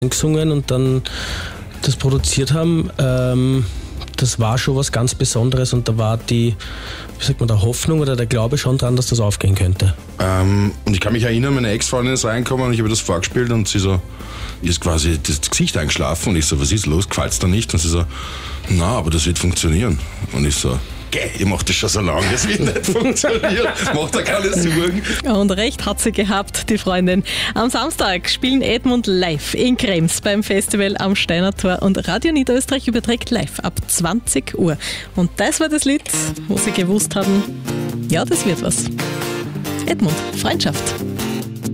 gesungen und dann das produziert haben, das war schon was ganz Besonderes und da war die, der Hoffnung oder der Glaube schon dran, dass das aufgehen könnte. Und ich kann mich erinnern, meine Ex-Freundin ist reingekommen und ich habe das vorgespielt und sie so, ihr ist quasi das Gesicht eingeschlafen und ich so, was ist los, gefällt's da nicht? Und sie so, na, aber das wird funktionieren. Und ich so, ihr macht das schon so lange, das wird nicht funktionieren, macht da keine Sorgen. Und recht hat sie gehabt, die Freundin. Am Samstag spielen Edmund live in Krems beim Festival am Steiner Tor und Radio Niederösterreich überträgt live ab 20 Uhr. Und das war das Lied, wo sie gewusst haben, ja, das wird was. Edmund, Freundschaft.